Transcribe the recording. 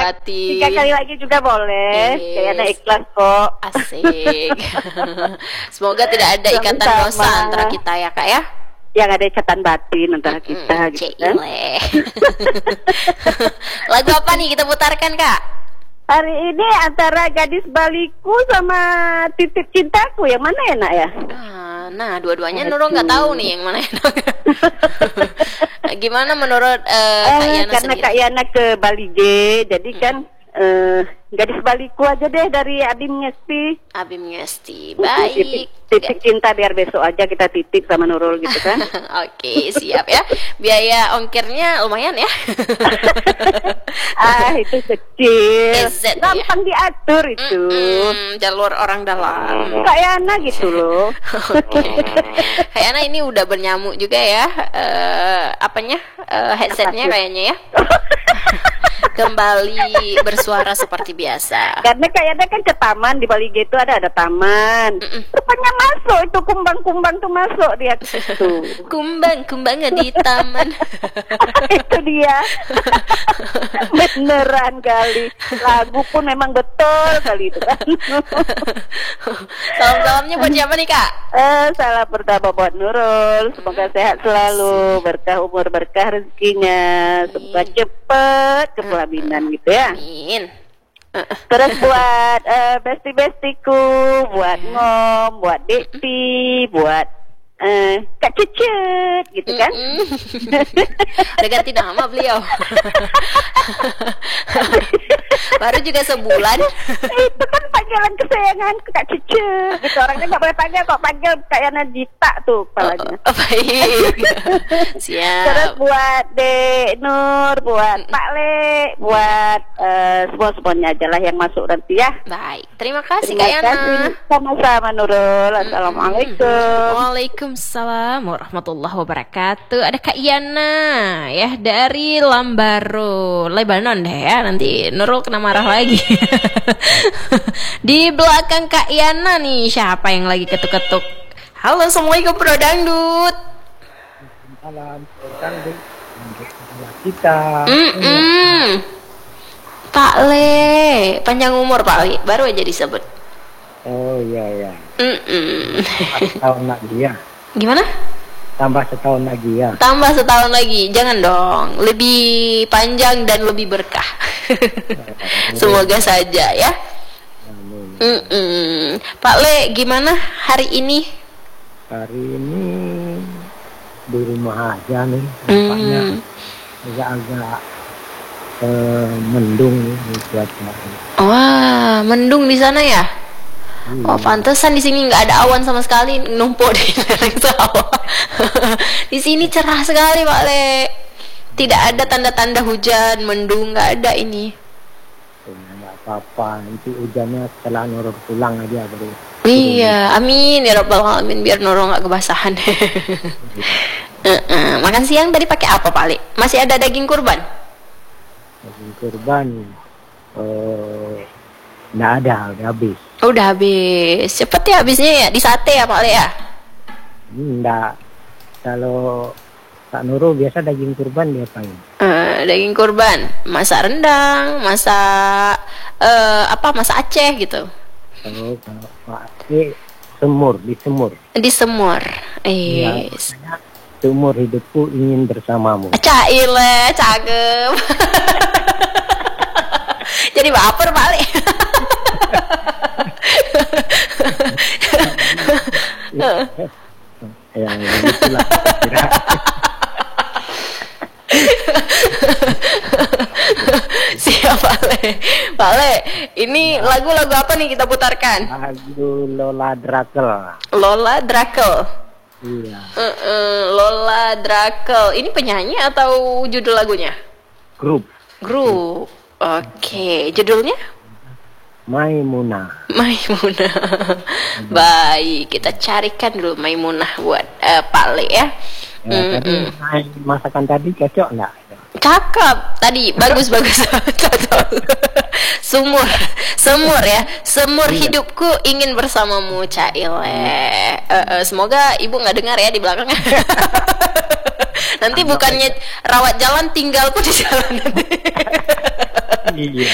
batin. 3 kali lagi juga boleh. Yes. Kayaknya ikhlas kok. Asik. Semoga tidak ada ikatan Sama-sama. dosa antara kita ya Kak ya. Yang ada ikatan batin antara kita gitu kan. Cile. Lagu apa nih kita putarkan Kak? Hari ini antara Gadis Baliku sama Titip Cintaku, yang mana enak ya? Nah, dua-duanya Nurul nggak tahu nih yang mana enak. Gimana menurut Kak Yana karena sendiri? Kak Yana ke Bali G, jadi kan Gadis Baliku aja deh dari Abim Ngesti. Abim Ngesti, baik. Titip cinta biar besok aja kita titip sama Nurul gitu kan. Oke, siap ya. Biaya ongkirnya lumayan ya. Itu kecil, EZ gampang diatur itu. Jalur orang dalam. Kak Yana gitu loh. Oke. Kayaknya ini udah bernyamuk juga ya. Headsetnya kayaknya ya. Kembali bersuara seperti biasa. Karena kayaknya kan ke taman di Bali G itu ada taman. Rupanya masuk itu kumbang-kumbang tuh masuk dia ke situ. Kumbang-kumbangnya di taman. Itu dia. Beneran kali. Lagu pun memang betul kali itu kan. Salam-salamnya buat siapa nih Kak? Salam pertama buat Nurul. Semoga sehat selalu, berkah umur, berkah rezekinya, semoga cepet ke pelaminan gitu ya. Amin. Terus buat besti-bestiku, buat Ngom, buat Dekti, buat Kak Cucut gitu kan. Udah ganti nama beliau. Baru juga sebulan. Itu kan panggilan kesayangan Kak Cucut gitu. Orangnya gak boleh panggil, kok panggil Kak Yana Dita tuh kepalanya. Baik. Siap. Terus buat Dek Nur, buat Pak Le, buat semua-semuanya aja lah yang masuk nanti ya. Baik. Terima kasih Kak Terima Yana. kasih. Sama-sama Nurul. Assalamualaikum. Waalaikumsalam warahmatullahi wabarakatuh. Ada Kak Yana ya dari Lambaro, Lebanon deh ya. Nanti Nurul kena marah lagi. Di belakang Kak Yana nih siapa yang lagi ketuk-ketuk? Halo, assalamualaikum Bro Dangdut. Salam dangdut kita. Pak Le, panjang umur Pak Le, baru aja disebut. Oh iya. Setahun lagi ya. Gimana? Tambah setahun lagi ya. Tambah setahun lagi, jangan dong. Lebih panjang dan lebih berkah. Semoga saja ya. Pak Le, gimana hari ini? Hari ini di rumah aja nih. Nampaknya agak-agak mendung nih cuaca. Wah, mendung di sana ya? Oh, pantesan di sini nggak ada awan sama sekali, numpuk di lereng sawah. Di sini cerah sekali, Pak Le. Tidak ada tanda-tanda hujan, mendung, nggak ada ini. Nggak apa-apa, nanti hujannya setelah Nurul pulang aja baru. Iya, amin ya rabbal alamin, biar Nurul nggak kebasahan. Makan siang tadi pakai apa, Pak Le? Masih ada daging kurban? Daging kurban, nggak ada, udah habis. Udah habis. Cepet ya habisnya ya, di sate ya Pak Le ya? Enggak. Kalau Kak Nurul biasa daging kurban diapain? Daging kurban, masak rendang, masak masak Aceh gitu. Kalau Pak semur, disemur. Disemur. Ya, seumur hidupku ingin bersamamu. Caile, cakep. Jadi baper Pak Le. Ya, begitulah. Siap Pak Le. Pak Le, ini lagu-lagu apa nih kita putarkan? Lagu Lola Drakel. Lola Drakel. Iya. Lola Drakel. Ini penyanyi atau judul lagunya? Grup Oke, judulnya? Maimunah. Baik, kita carikan dulu Maimunah buat Pak Le ya. Tadi masakan tadi cocok nggak? Cakep tadi, bagus. Cocok. Semur ya. Semur hidupku ingin bersamamu, Caile. Semoga ibu nggak dengar ya di belakang. Nanti bukannya rawat jalan, tinggalku di jalan. Iya.